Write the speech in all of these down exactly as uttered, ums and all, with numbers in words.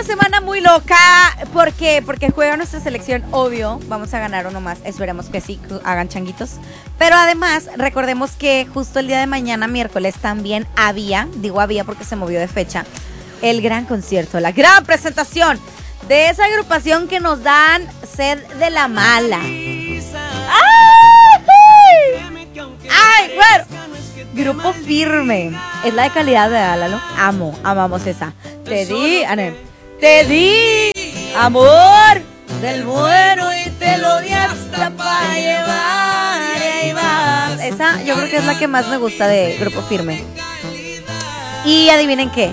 semana muy loca. ¿Por qué? Porque juega nuestra selección, obvio. Vamos a ganar uno más. Esperemos que sí, que hagan changuitos. Pero además, recordemos que justo el día de mañana, miércoles, también había, digo había porque se movió de fecha, el gran concierto, la gran presentación de esa agrupación que nos dan sed de la mala. ¡Ay! ¡Ay, bueno! Grupo Firme. Es la de calidad de Álalo. Amo, amamos esa. Te di, Anel, te di amor del bueno y te lo di hasta para llevar. Y ahí vas. Esa yo creo que es la que más me gusta de Grupo Firme. Y adivinen qué.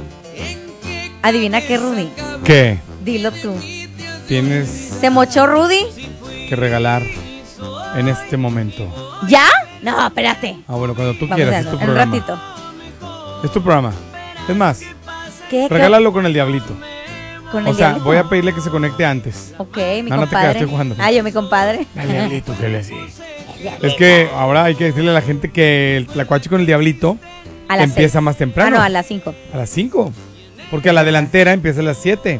Adivina qué, Rudy. ¿Qué? Dilo tú. Tienes ¿Se mochó Rudy? que regalar en este momento. ¿Ya? No, espérate. Ah, bueno, cuando tú Vamos quieras, a es tu en un programa. ratito. Es tu programa. Es más, ¿Qué? regálalo con el diablito. ¿Con O el sea, diablito? voy a pedirle que se conecte antes. Ok, mi No, no te compadre. creas, estoy jugando. Ah, yo mi compadre. El diablito, que le así. Es que ahora hay que decirle a la gente que el tlacuache con el diablito A las empieza seis. más temprano. Ah, no, a las cinco. A las cinco. Porque a la delantera empieza a las siete.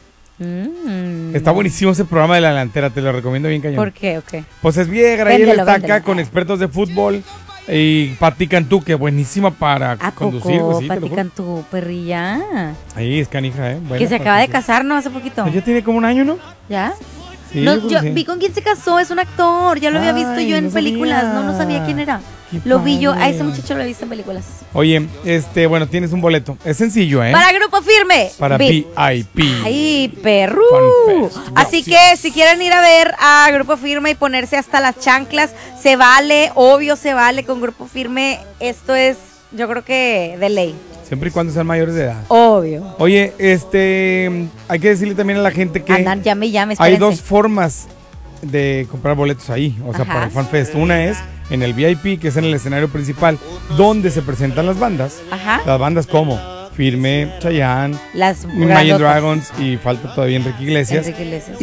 Mm. Está buenísimo ese programa de la delantera, te lo recomiendo bien cañón. ¿Por qué? Ok. Pues es Viegra y él Véndelo, está véndelo. acá con expertos de fútbol y Pati Cantú, que buenísima para ¿A conducir. poco? Pues, sí, te lo juro. Platican tu perrilla. Ahí es canija, ¿eh? Buena Que se para acaba de conducir. casar, ¿no? Hace poquito. Pues ya tiene como un año, ¿no? ¿Ya? Sí, No, yo creo yo que sí. vi con quién se casó, es un actor. Ya lo había visto Ay, yo en no películas. sabía. No, no sabía quién era. Qué Lo vi yo. A padre. ese muchacho lo he visto en películas. Oye, este, bueno, tienes un boleto. Es sencillo, ¿eh? Para Grupo Firme. Para Vi- V I P. ¡Ay, perru! Fan Fest. Así Gracias. que si quieren ir a ver a Grupo Firme y ponerse hasta las chanclas, se vale, obvio se vale con Grupo Firme. Esto es, yo creo que de ley. Siempre y cuando sean mayores de edad. Obvio. Oye, este, hay que decirle también a la gente que Andan, llame y llame, hay espérense. dos formas de comprar boletos ahí, o sea, Ajá. para el FanFest. Una es en el V I P, que es en el escenario principal, donde se presentan las bandas. Ajá. Las bandas como Firme, Chayanne, Las Imagine grandotas. Dragons y falta todavía Enrique Iglesias. Enrique Iglesias.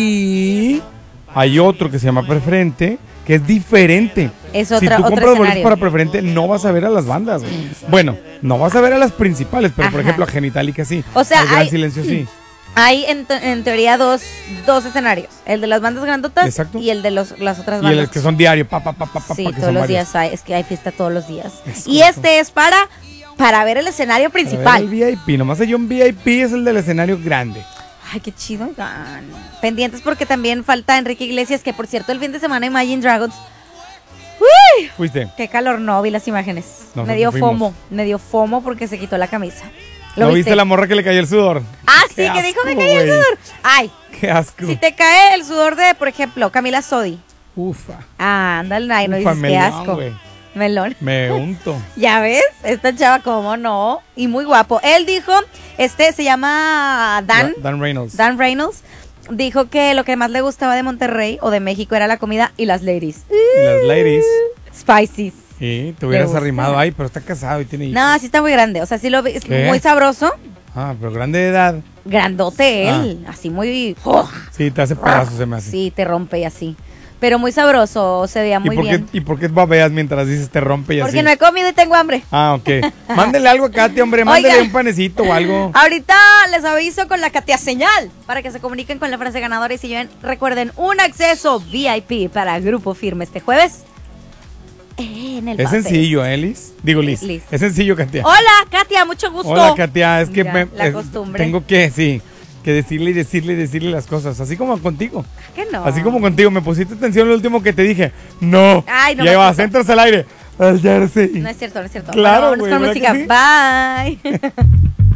Y hay otro que se llama Preferente, que es diferente. Es Si otra- tú otro compras boletos escenario. para Preferente, no vas a ver a las bandas, güey. Bueno, no vas a ver a las principales, pero por Ajá. ejemplo a Genitalica sí. O sea, Al Gran hay- Silencio sí. Hay en, te- en teoría dos, dos escenarios. El de las bandas grandotas Exacto. y el de los, las otras Y bandas. el que son diario, pa, pa, pa, pa, pa, Sí, pa, que todos son los varios. días hay. Es que hay fiesta todos los días. Es Y correcto. este es para, para ver el escenario Para ver principal. el V I P, nomás hay un V I P, es el del escenario grande. Ay, qué chido. oigan. Pendientes porque también falta Enrique Iglesias, que por cierto el fin de semana Imagine Dragons. ¡Uy! Fuiste. Qué calor, no vi las imágenes. Nosotros me dio fuimos. fomo, me dio fomo porque se quitó la camisa. ¿No viste la morra que le cayó el sudor? Ah, sí, Qué que dijo me asco, cayó el güey. sudor. Ay, Qué asco. si te cae el sudor de, por ejemplo, Camila Sodi. Ufa. Ah, ándale, ay, no Ufa, dices qué melón, asco. güey. Melón. Me unto. Ya ves, esta chava, cómo no. Y muy guapo. Él dijo, este se llama Dan, Dan Reynolds. Dan Reynolds. Dijo que lo que más le gustaba de Monterrey o de México era la comida y las ladies. Y las ladies. Spicy. Sí, te hubieras gusta? arrimado ahí, pero está casado y tiene hijos. No, sí está muy grande. O sea, sí lo vi. Es ¿Qué? muy sabroso. Ah, pero grande de edad. Grandote él. Así muy. ¡oh! Sí, te hace pedazos, se me hace. Sí, te rompe y así. Pero muy sabroso. Se veía ¿Y muy por, qué, bien. ¿Y por qué babeas mientras dices te rompe y Porque así? no he comido y tengo hambre. Ah, ok. Mándele algo a Katy, hombre. Mándele Oigan. un panecito o algo. Ahorita les aviso con la Katia señal para que se comuniquen con la frase ganadora y si lleven, recuerden, un acceso V I P para Grupo Firme este jueves en el Es Fanfest. sencillo, ¿eh, Liz? Digo, Liz. Liz. Es sencillo, Katia. Hola, Katia, mucho gusto. Hola, Katia. Es que Ya, me, la eh, costumbre. tengo que, sí, que decirle y decirle y decirle las cosas. Así como contigo. ¿Qué no? Así como contigo. Me pusiste atención lo último que te dije. No. Ay, no Y me ahí vas, puso. entras al aire. Al jersey. No es cierto, no es cierto. Claro, Bueno, vámonos güey, con ¿verdad música. que Bye.